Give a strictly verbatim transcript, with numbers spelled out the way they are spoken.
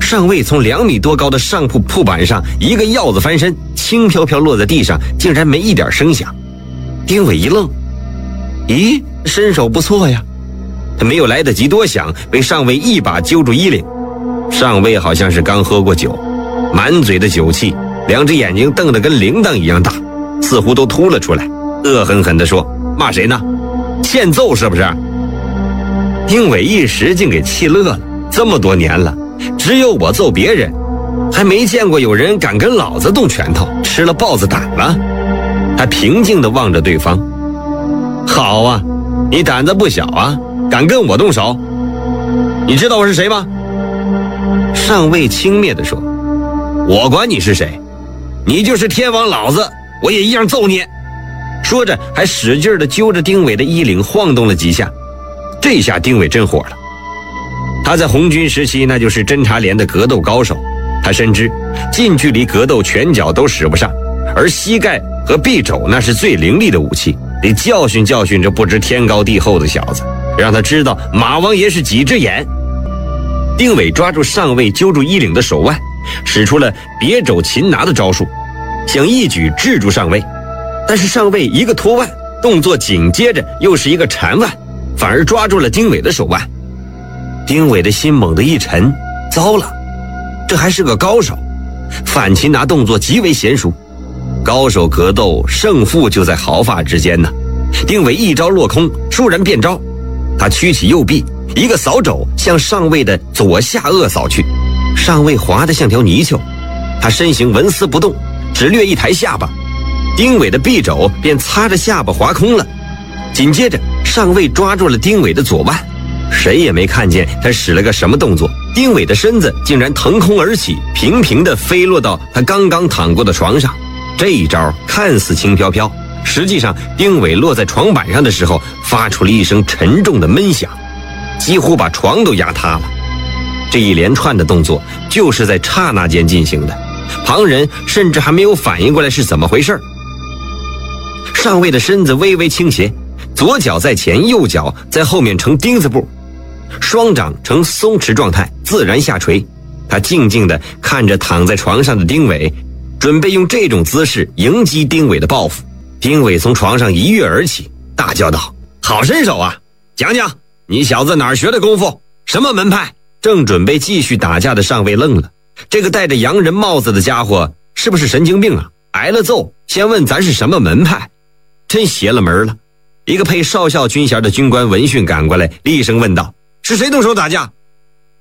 上尉从两米多高的上铺铺板上一个鹞子翻身，轻飘飘落在地上，竟然没一点声响。丁伟一愣，咦，身手不错呀。他没有来得及多想，被上尉一把揪住衣领。上尉好像是刚喝过酒，满嘴的酒气，两只眼睛瞪得跟铃铛一样大，似乎都凸了出来，恶狠狠地说：骂谁呢？欠揍是不是？丁伟一时竟给气乐了，这么多年了，只有我揍别人，还没见过有人敢跟老子动拳头，吃了豹子胆了。他平静地望着对方，好啊，你胆子不小啊，敢跟我动手？你知道我是谁吗？上尉轻蔑地说：我管你是谁，你就是天王老子，我也一样揍你。说着还使劲地揪着丁伟的衣领晃动了几下。这下丁伟真火了，他在红军时期那就是侦察连的格斗高手，他深知近距离格斗拳脚都使不上，而膝盖和臂肘那是最凌厉的武器，得教训教训这不知天高地厚的小子，让他知道马王爷是几只眼。丁伟抓住上尉揪住衣领的手腕，使出了别肘擒拿的招数，想一举制住上尉，但是上尉一个拖腕动作紧接着又是一个缠腕，反而抓住了丁伟的手腕。丁伟的心猛地一沉，糟了，这还是个高手，反擒拿动作极为娴熟，高手格斗胜负就在毫发之间呢。丁伟一招落空，倏然变招，他屈起右臂，一个扫肘向上尉的左下颚扫去，上尉滑得像条泥鳅，他身形纹丝不动，只略一抬下巴，丁伟的臂肘便擦着下巴滑空了。紧接着上尉抓住了丁伟的左腕，谁也没看见他使了个什么动作，丁伟的身子竟然腾空而起，平平地飞落到他刚刚躺过的床上。这一招看似轻飘飘，实际上丁伟落在床板上的时候发出了一声沉重的闷响，几乎把床都压塌了。这一连串的动作就是在刹那间进行的，旁人甚至还没有反应过来是怎么回事。上尉的身子微微倾斜，左脚在前，右脚在后面呈钉子步，双掌呈松弛状态，自然下垂。他静静地看着躺在床上的丁伟，准备用这种姿势迎击丁伟的报复。丁伟从床上一跃而起，大叫道：好身手啊，讲讲你小子哪儿学的功夫，什么门派？正准备继续打架的上尉愣了，这个戴着洋人帽子的家伙是不是神经病啊？挨了揍先问咱是什么门派，真邪了门了。一个配少校军衔的军官闻讯赶过来，厉声问道：是谁动手打架？